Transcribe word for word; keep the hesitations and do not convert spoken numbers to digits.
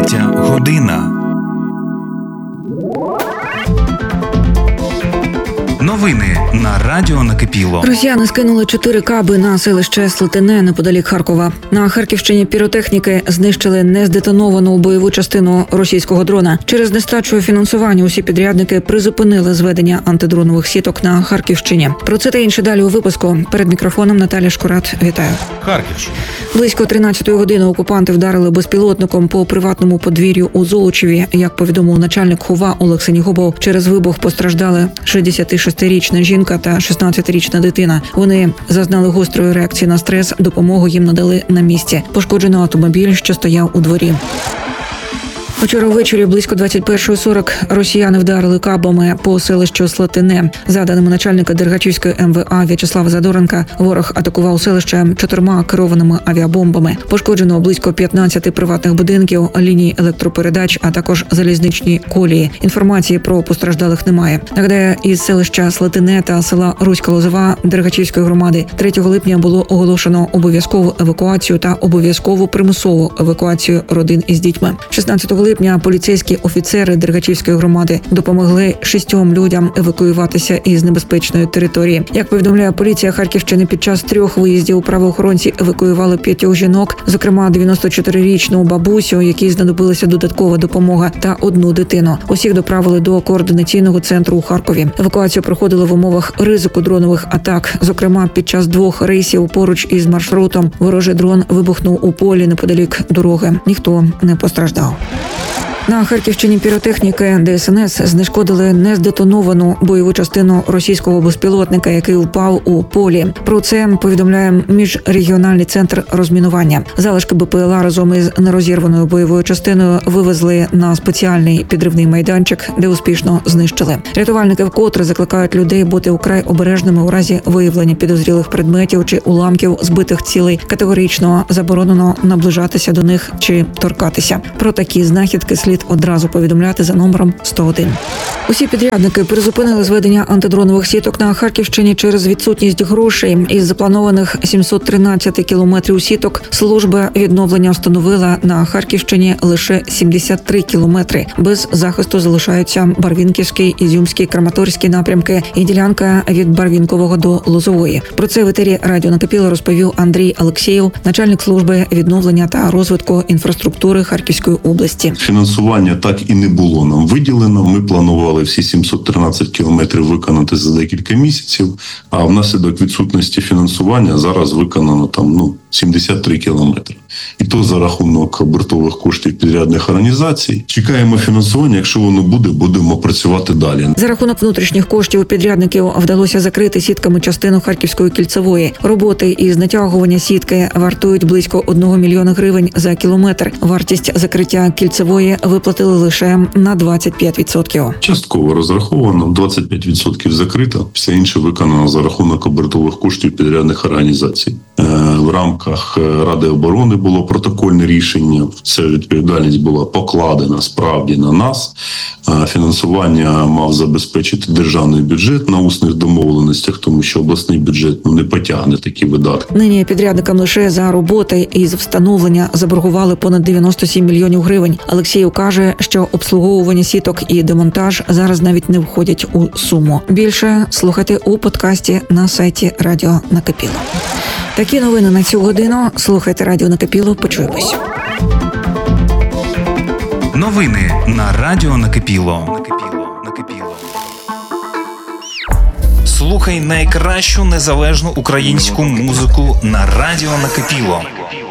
Третя година. Новини на радіо Накипіло. Росіяни скинули чотири каби на селище Слатине неподалік Харкова. На Харківщині піротехніки знищили нездетоновану бойову частину російського дрона. Через нестачу фінансування усі підрядники призупинили зведення антидронових сіток на Харківщині. Про це та інше далі у випуску. Перед мікрофоном Наталя Шкурат. Вітаю. Харківщина. Близько тринадцятої години окупанти вдарили безпілотником по приватному подвір'ю у Золочеві. Як повідомив начальник ХОВА Олег Сенігубов, через вибух постраждали шістдесятишестирічна жінка та шістнадцятирічна дитина. Вони зазнали гострої реакції на стрес, допомогу їм надали на місці. Пошкоджено автомобіль, що стояв у дворі. Вчора ввечері близько двадцять першої сорок росіяни вдарили кабами по селищу Слатине. За даними начальника Дергачівської ем ве а В'ячеслава Задоренка, ворог атакував селище чотирма керованими авіабомбами. Пошкоджено близько п'ятнадцяти приватних будинків, ліній електропередач, а також залізничні колії. Інформації про постраждалих немає. Нагадаю, із селища Слатине та села Руська Лозова Дергачівської громади третього липня було оголошено обов'язкову евакуацію та обов'язкову примусову евакуацію родин із дітьми. шістнадцятого липня поліцейські офіцери Дергачівської громади допомогли шістьом людям евакуюватися із небезпечної території. Як повідомляє поліція Харківщини, під час трьох виїздів правоохоронці евакуювали п'ятьох жінок, зокрема дев'яносто чотирирічну бабусю, якій знадобилася додаткова допомога, та одну дитину. Усіх доправили до координаційного центру у Харкові. Евакуація проходила в умовах ризику дронових атак. Зокрема, під час двох рейсів поруч із маршрутом ворожий дрон вибухнув у полі неподалік дороги. Ніхто не постраждав. На Харківщині піротехніки де ес ен ес знешкодили нездетоновану бойову частину російського безпілотника, який впав у полі. Про це повідомляє міжрегіональний центр розмінування. Залишки бе пе ел а разом із нерозірваною бойовою частиною вивезли на спеціальний підривний майданчик, де успішно знищили. Рятувальники вкотре закликають людей бути вкрай обережними у разі виявлення підозрілих предметів чи уламків збитих цілей. Категорично заборонено наближатися до них чи торкатися. Про такі знахідки слід одразу повідомляти за номером сто один. Усі підрядники призупинили зведення антидронових сіток на Харківщині через відсутність грошей. Із запланованих сімсот тринадцять кілометрів сіток служба відновлення встановила на Харківщині лише сімдесят три кілометри. Без захисту залишаються Барвінківський, Ізюмський, Краматорський напрямки і ділянка від Барвінкового до Лозової. Про це в етері радіо Накипіло розповів Андрій Алексєєв, начальник служби відновлення та розвитку інфраструктури Харківської області. Фінансування так і не було нам виділено. Ми планували всі сімсот тринадцять кілометрів виконати за декілька місяців, а внаслідок відсутності фінансування зараз виконано там ну сімдесят три кілометри. І то за рахунок обертових коштів підрядних організацій. Чекаємо фінансування, якщо воно буде, будемо працювати далі. За рахунок внутрішніх коштів підрядників вдалося закрити сітками частину Харківської кільцевої. Роботи із натягування сітки вартують близько одного мільйона гривень за кілометр. Вартість закриття кільцевої виплатили лише на двадцять п'ять відсотків. Частково розраховано, двадцять п'ять відсотків закрито, все інше виконано за рахунок обертових коштів підрядних організацій. В рамках Ради оборони було протокольне рішення. Ця відповідальність була покладена справді на нас. Фінансування мав забезпечити державний бюджет на усних домовленостях, тому що обласний бюджет ну, не потягне такі видатки. Нині підрядникам лише за роботи із встановлення заборгували понад дев'яносто сім мільйонів гривень. Олексєєв каже, що обслуговування сіток і демонтаж зараз навіть не входять у суму. Більше слухайте у подкасті на сайті Радіо Накипіло. Такі новини на цю годину. Слухайте Радіо Накипіло. Почуємось. Новини на радіо Накипіло. Накипіло. Накипіло. Слухай найкращу незалежну українську музику на радіо Накипіло.